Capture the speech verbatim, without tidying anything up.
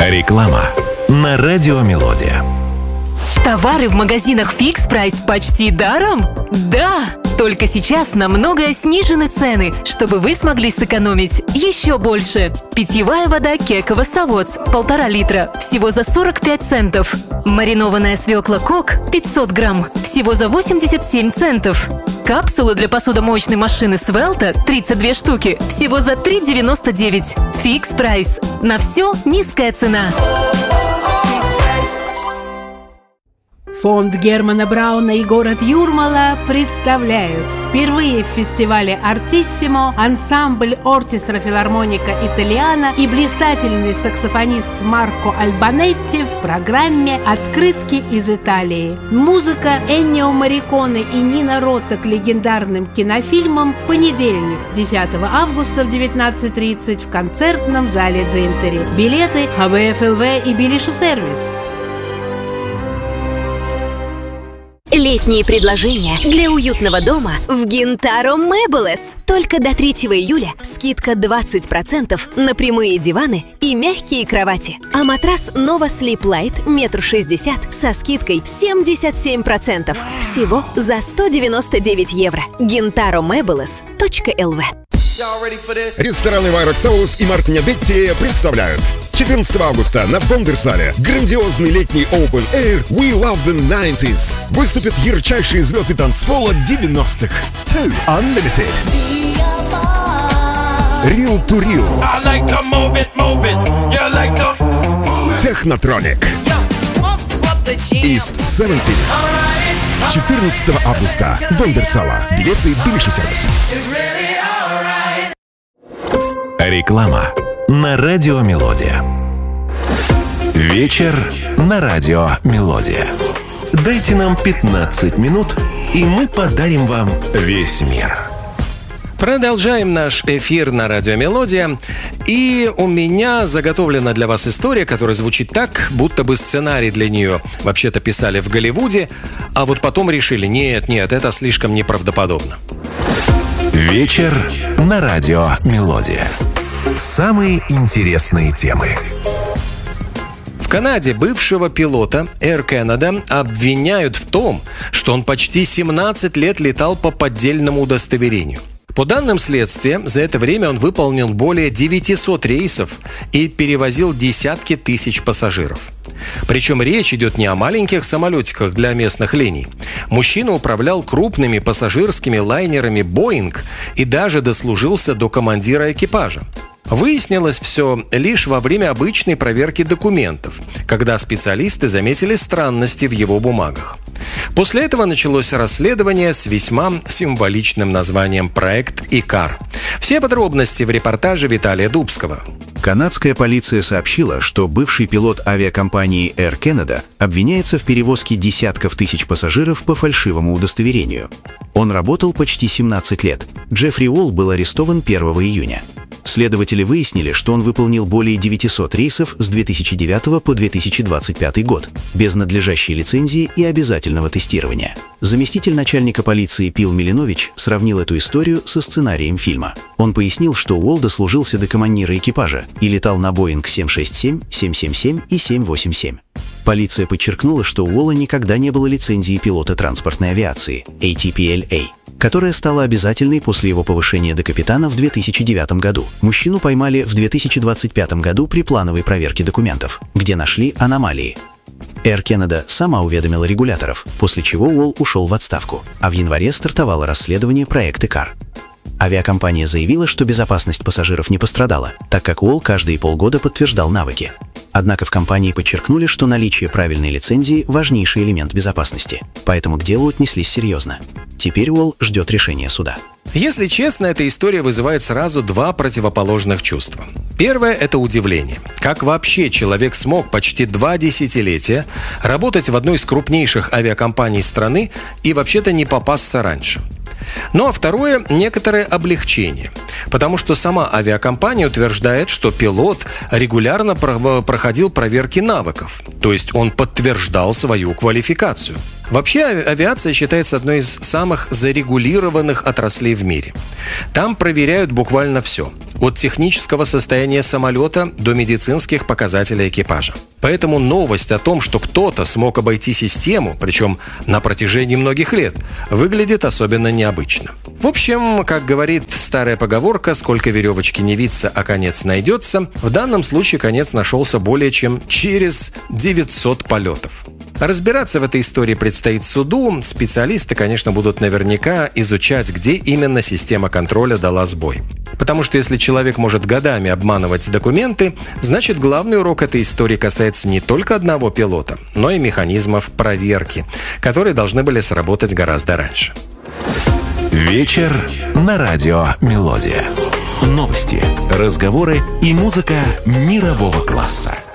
Реклама на радио Мелодия. Товары в магазинах Fix Price почти даром? Да! Только сейчас на многое снижены цены, чтобы вы смогли сэкономить еще больше. Питьевая вода Кекова Савоц полтора литра всего за сорок пять центов. Маринованная свекла Кок пятьсот грамм всего за восемьдесят семь центов. Капсулы для посудомоечной машины Свелта тридцать две штуки всего за три девяносто девять. Fix Price. На все низкая цена. Фонд Германа Брауна и город Юрмала представляют впервые в фестивале «Артиссимо» ансамбль оркестра филармоника Италиана и блистательный саксофонист Марко Альбанетти в программе «Открытки из Италии». Музыка Эннио Морриконе и Нино Ротта к легендарным кинофильмам в понедельник, десятого августа в девятнадцать тридцать в концертном зале Дзинтери. Билеты ха бэ эф эл вэ и Билишу Сервис. Летние предложения для уютного дома в Гинтаро Мебелес. Только до третьего июля скидка двадцать процентов на прямые диваны и мягкие кровати. А матрас Nova Sleep Light метр шестьдесят со скидкой семьдесят семь процентов. Всего за сто девяносто девять евро. гинтаро мебелес точка эл ви. Рестораны Вайрокс Соус и Мартиня Бетти представляют четырнадцатого августа на Вондерсале грандиозный летний Open Air We Love the nineties. Выступят ярчайшие звезды танцпола девяностых. Two Unlimited, Real to Real, Technotronic, East семьдесят. четырнадцатого августа. Вондерсала. Билеты Билишу Сервис. Реклама на радио Мелодия. Вечер на радио Мелодия. Дайте нам пятнадцать минут, и мы подарим вам весь мир. Продолжаем наш эфир на радио Мелодия. И у меня заготовлена для вас история, которая звучит так, будто бы сценарий для нее вообще-то писали в Голливуде, а вот потом решили: нет, нет, это слишком неправдоподобно. Вечер на радио Мелодия. Самые интересные темы. В Канаде бывшего пилота Air Canada обвиняют в том, что он почти семнадцать лет летал по поддельному удостоверению. По данным следствия, за это время он выполнил более девятисот рейсов и перевозил десятки тысяч пассажиров. Причем речь идет не о маленьких самолетиках для местных линий. Мужчина управлял крупными пассажирскими лайнерами Boeing и даже дослужился до командира экипажа. Выяснилось все лишь во время обычной проверки документов, когда специалисты заметили странности в его бумагах. После этого началось расследование с весьма символичным названием «Проект Икар». Все подробности в репортаже Виталия Дубского. Канадская полиция сообщила, что бывший пилот авиакомпании Air Canada обвиняется в перевозке десятков тысяч пассажиров по фальшивому удостоверению. Он работал почти семнадцать лет. Джеффри Уолл был арестован первого июня. Следователи выяснили, что он выполнил более девятисот рейсов с две тысячи девятого по две тысячи двадцать пятый год, без надлежащей лицензии и обязательного тестирования. Заместитель начальника полиции Пил Милинович сравнил эту историю со сценарием фильма. Он пояснил, что Уолл дослужился до командира экипажа и летал на Boeing семь шесть семь, семь семь семь и семь восемь семь. Полиция подчеркнула, что у Уолла никогда не было лицензии пилота транспортной авиации эй ти пи эл эй, которая стала обязательной после его повышения до капитана в две тысячи девятом году. Мужчину поймали в две тысячи двадцать пятом году при плановой проверке документов, где нашли аномалии. Air Canada сама уведомила регуляторов, после чего Уолл ушел в отставку, а в январе стартовало расследование проекта Икар. Авиакомпания заявила, что безопасность пассажиров не пострадала, так как Уолл каждые полгода подтверждал навыки. Однако в компании подчеркнули, что наличие правильной лицензии – важнейший элемент безопасности, поэтому к делу отнеслись серьезно. Теперь Уолл ждет решения суда. Если честно, эта история вызывает сразу два противоположных чувства. Первое – это удивление. Как вообще человек смог почти два десятилетия работать в одной из крупнейших авиакомпаний страны и вообще-то не попасться раньше? Ну а второе – некоторое облегчение, потому что сама авиакомпания утверждает, что пилот регулярно проходил проверки навыков, то есть он подтверждал свою квалификацию. Вообще, авиация считается одной из самых зарегулированных отраслей в мире. Там проверяют буквально все. От технического состояния самолета до медицинских показателей экипажа. Поэтому новость о том, что кто-то смог обойти систему, причем на протяжении многих лет, выглядит особенно необычно. В общем, как говорит старая поговорка, сколько веревочки не виться, а конец найдется, в данном случае конец нашелся более чем через девятьсот полетов. Разбираться в этой истории предстоит суду. Специалисты, конечно, будут наверняка изучать, где именно система контроля дала сбой. Потому что если человек может годами обманывать документы, значит, главный урок этой истории касается не только одного пилота, но и механизмов проверки, которые должны были сработать гораздо раньше. Вечер на радио «Мелодия». Новости, разговоры и музыка мирового класса.